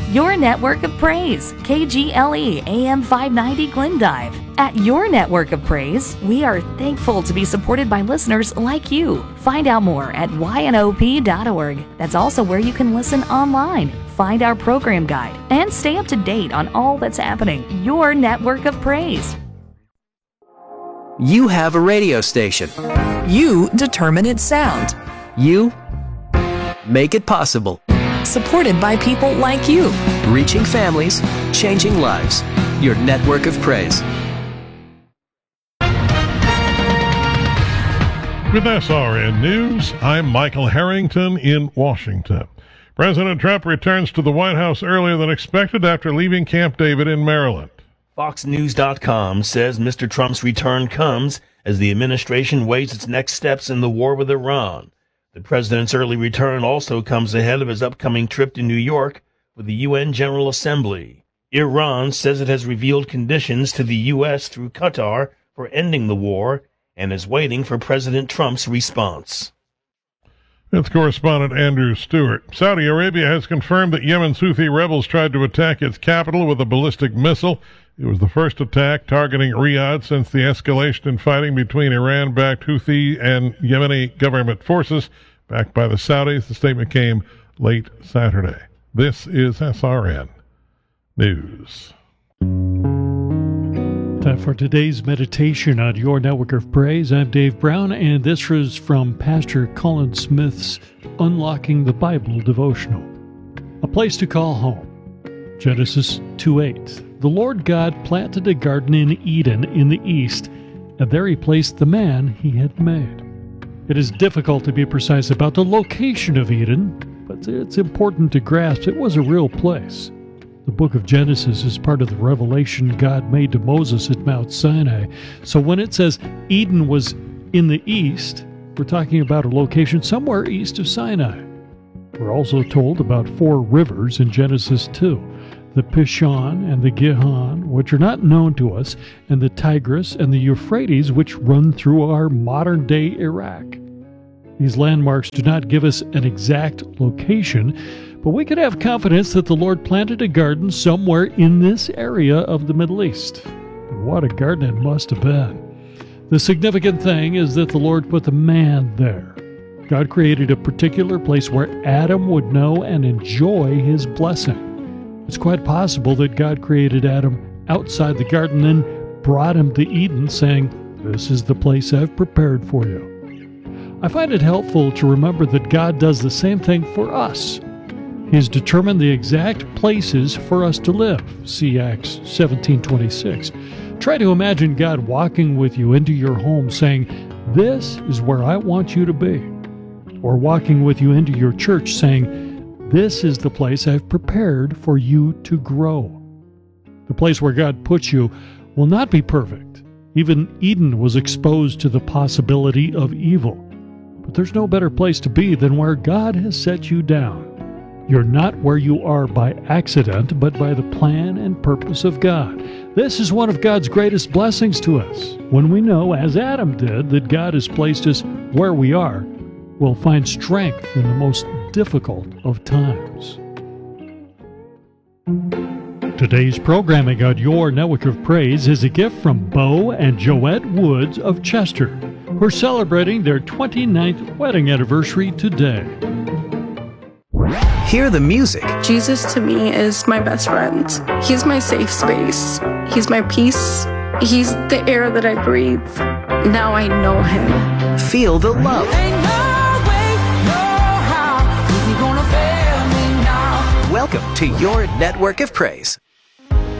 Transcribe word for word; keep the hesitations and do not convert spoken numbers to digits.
Your Network of Praise, K G L E A M five ninety Glendive. At Your Network of Praise, we are thankful to be supported by listeners like you. Find out more at Y N O P dot org. That's also where you can listen online, find our program guide, and stay up to date on all that's happening. Your Network of Praise. You have a radio station. You determine its sound. You make it possible. Supported by people like you. Reaching families, changing lives. Your Network of Praise. With S R N News, I'm Michael Harrington in Washington. President Trump returns to the White House earlier than expected after leaving Camp David in Maryland. Fox News dot com says Mister Trump's return comes as the administration weighs its next steps in the war with Iran. The president's early return also comes ahead of his upcoming trip to New York with the U N General Assembly. Iran says it has revealed conditions to the U S through Qatar for ending the war and is waiting for President Trump's response. With correspondent Andrew Stewart. Saudi Arabia has confirmed that Yemen's Houthi rebels tried to attack its capital with a ballistic missile. It was the first attack targeting Riyadh since the escalation in fighting between Iran-backed Houthi and Yemeni government forces, backed by the Saudis. The statement came late Saturday. This is S R N News. Time for today's meditation on Your Network of Praise. I'm Dave Brown, and this is from Pastor Colin Smith's Unlocking the Bible devotional. A place to call home. Genesis two eight. The Lord God planted a garden in Eden in the east, and there he placed the man he had made. It is difficult to be precise about the location of Eden, but it's important to grasp it was a real place. The book of Genesis is part of the revelation God made to Moses at Mount Sinai. So when it says Eden was in the east, we're talking about a location somewhere east of Sinai. We're also told about four rivers in Genesis two, the Pishon and the Gihon, which are not known to us, and the Tigris and the Euphrates, which run through our modern-day Iraq. These landmarks do not give us an exact location, but we could have confidence that the Lord planted a garden somewhere in this area of the Middle East. And what a garden it must have been. The significant thing is that the Lord put the man there. God created a particular place where Adam would know and enjoy his blessing. It's quite possible that God created Adam outside the garden and brought him to Eden, saying, "This is the place I've prepared for you." I find it helpful to remember that God does the same thing for us. He's determined the exact places for us to live. See Acts seventeen twenty-six. Try to imagine God walking with you into your home saying, "This is where I want you to be." Or walking with you into your church saying, "This is the place I've prepared for you to grow." The place where God puts you will not be perfect. Even Eden was exposed to the possibility of evil. But there's no better place to be than where God has set you down. You're not where you are by accident, but by the plan and purpose of God. This is one of God's greatest blessings to us. When we know, as Adam did, that God has placed us where we are, we'll find strength in the most difficult of times. Today's programming on Your Network of Praise is a gift from Bo and Joette Woods of Chester, who are celebrating their twenty-ninth wedding anniversary today. Hear the music. Jesus to me is my best friend. He's my safe space. He's my peace. He's the air that I breathe. Now I know him. Feel the love. Ain't no way, no how, is he gonna fail me now? Welcome to Your Network of Praise.